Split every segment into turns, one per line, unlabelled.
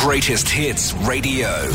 Greatest Hits Radio.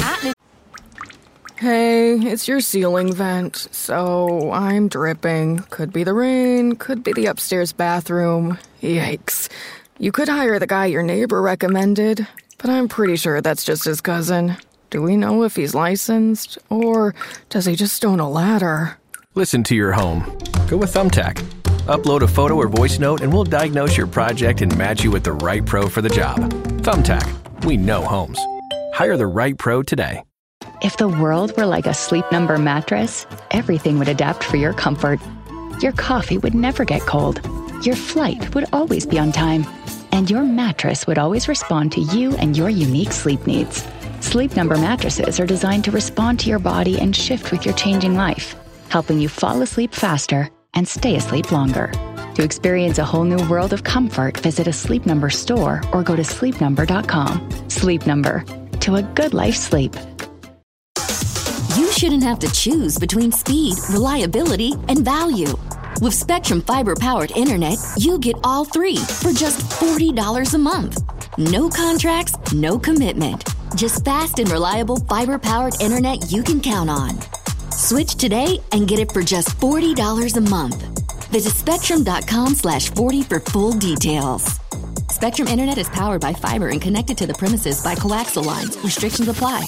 Hey, it's your ceiling vent, so I'm dripping. Could be the rain, could be the upstairs bathroom. Yikes. You could hire the guy your neighbor recommended, but I'm pretty sure that's just his cousin. Do we know if he's licensed, or does he just own a ladder?
Listen to your home. Go with Thumbtack. Upload a photo or voice note and we'll diagnose your project and match you with the right pro for the job. Thumbtack. We know homes. Hire the right pro today.
If the world were like a Sleep Number mattress, everything would adapt for your comfort. Your coffee would never get cold. Your flight would always be on time. And your mattress would always respond to you and your unique sleep needs. Sleep Number mattresses are designed to respond to your body and shift with your changing life, helping you fall asleep faster and stay asleep longer. To experience a whole new world of comfort, visit a Sleep Number store or go to sleepnumber.com. Sleep Number. To a good life sleep.
You shouldn't have to choose between speed, reliability, and value. With Spectrum Fiber-powered internet, you get all three for just $40 a month. No contracts, no commitment. Just fast and reliable fiber-powered internet you can count on. Switch today and get it for just $40 a month. Visit Spectrum.com/40 for full details. Spectrum Internet is powered by fiber and connected to the premises by coaxial lines. Restrictions apply.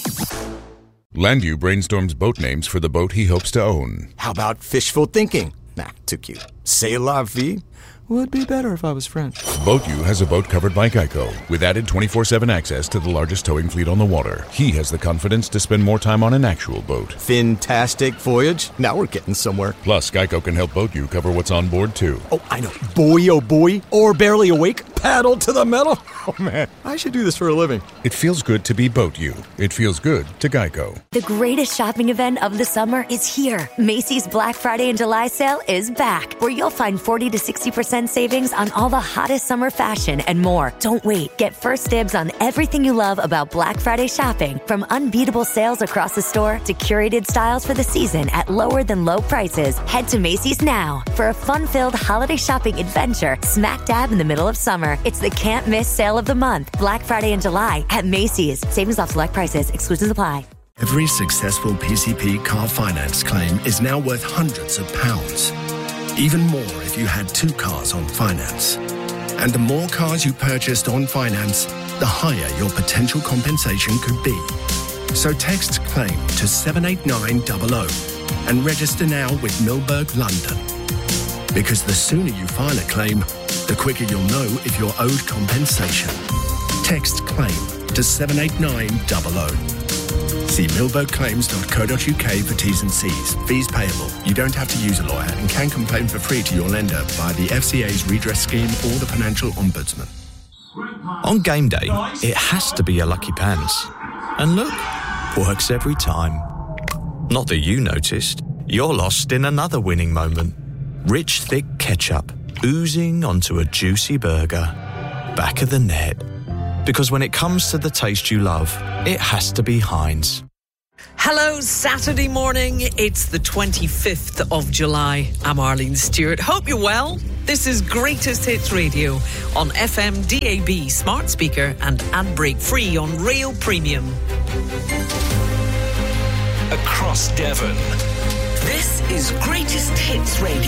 Landu brainstorms boat names for the boat he hopes to own.
How about fishful thinking? Nah, too cute. C'est la vie? Would be better if I was French.
BoatU has a boat covered by Geico, with added 24/7 access to the largest towing fleet on the water. He has the confidence to spend more time on an actual boat.
Fantastic voyage. Now we're getting somewhere.
Plus, Geico can help BoatU cover what's on board, too.
Oh, I know. Boy, oh boy. Or barely awake. Paddle to the metal. Oh, man. I should do this for a living.
It feels good to be BoatU. It feels good to Geico.
The greatest shopping event of the summer is here. Macy's Black Friday and July sale is back, where you'll find 40 to 60% savings on all the hottest summer fashion and more. Don't wait. Get first dibs on everything you love about Black Friday shopping, from unbeatable sales across the store to curated styles for the season at lower than low prices. Head to Macy's now for a fun-filled holiday shopping adventure smack dab in the middle of summer. It's the can't-miss sale of the month. Black Friday and July at Macy's. Savings off select prices. Exclusions apply.
Every successful PCP car finance claim is now worth hundreds of pounds. Even more if you had two cars on finance. And the more cars you purchased on finance, the higher your potential compensation could be. So text CLAIM to 78900 and register now with Milberg London. Because the sooner you file a claim, the quicker you'll know if you're owed compensation. Text CLAIM to 78900. See milbergclaims.co.uk for T's and C's. Fees payable. You don't have to use a lawyer and can complain for free to your lender via the FCA's redress scheme or the Financial Ombudsman.
On game day, it has to be a Lucky Pants. And look, works every time. Not that you noticed. You're lost in another winning moment. Rich, thick ketchup oozing onto a juicy burger. Back of the net. Because when it comes to the taste you love, it has to be Heinz.
Hello, Saturday morning. It's the 25th of July. I'm Arlene Stewart. Hope you're well. This is Greatest Hits Radio on FM, DAB, smart speaker and ad-break free on Rail Premium.
Across Devon. This is Greatest Hits Radio.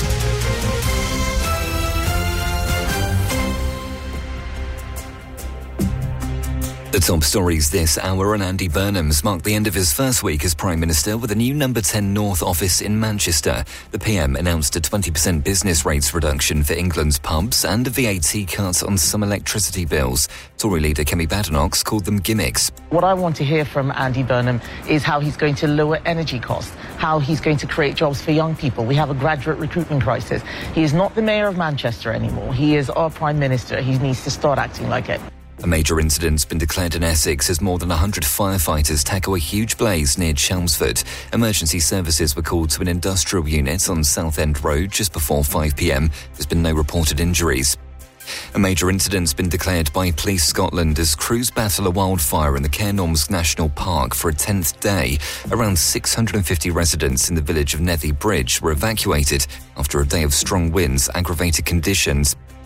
The top stories this hour, and Andy Burnham's marked the end of his first week as Prime Minister with a new Number 10 North office in Manchester. The PM announced a 20% business rates reduction for England's pubs and a VAT cut on some electricity bills. Tory leader Kemi Badenoch called them gimmicks.
What I want to hear from Andy Burnham is how he's going to lower energy costs, how he's going to create jobs for young people. We have a graduate recruitment crisis. He is not the Mayor of Manchester anymore. He is our Prime Minister. He needs to start acting like it.
A major incident's been declared in Essex as more than 100 firefighters tackle a huge blaze near Chelmsford. Emergency services were called to an industrial unit on Southend Road just before 5 p.m. There's been no reported injuries. A major incident's been declared by Police Scotland as crews battle a wildfire in the Cairngorms National Park for a 10th day. Around 650 residents in the village of Nethy Bridge were evacuated after a day of strong winds aggravated conditions.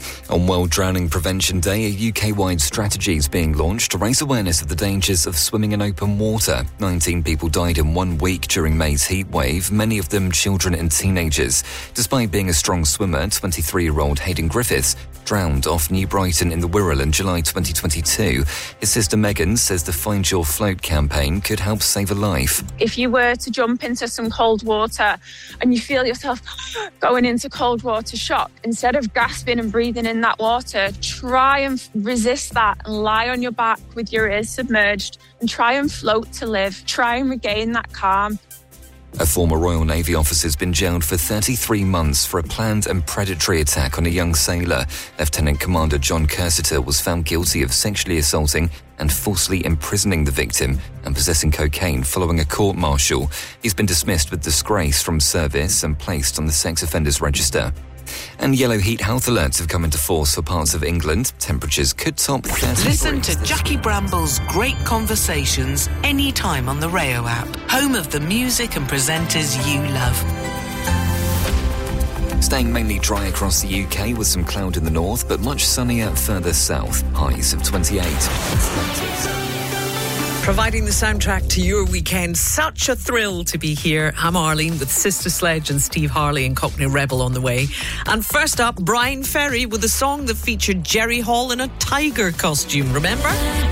On World Drowning Prevention Day, a UK-wide strategy is being launched to raise awareness of the dangers of swimming in open water. 19 people died in 1 week during May's heatwave, many of them children and teenagers. Despite being a strong swimmer, 23-year-old Hayden Griffiths drowned off New Brighton in the Wirral in July 2022. His sister Megan says the Find Your Float campaign could help save a life.
If you were to jump into some cold water and you feel yourself going into cold water shock, instead of gasping and breathing in that water, try and resist that and lie on your back with your ears submerged and try and float to live. Try and regain that calm.
A former Royal Navy officer has been jailed for 33 months for a planned and predatory attack on a young sailor. Lieutenant Commander John Cursiter was found guilty of sexually assaulting and falsely imprisoning the victim and possessing cocaine following a court-martial. He's been dismissed with disgrace from service and placed on the sex offenders register. And yellow heat health alerts have come into force for parts of England. Temperatures could top 30
Listen to Jackie Bramble's Great Conversations anytime on the Rayo app, home of the music and presenters you love.
Staying mainly dry across the UK with some cloud in the north, but much sunnier further south. Highs of 28.
Providing the soundtrack to your weekend. Such a thrill to be here. I'm Arlene with Sister Sledge and Steve Harley and Cockney Rebel on the way. And first up, Brian Ferry with a song that featured Jerry Hall in a tiger costume, remember?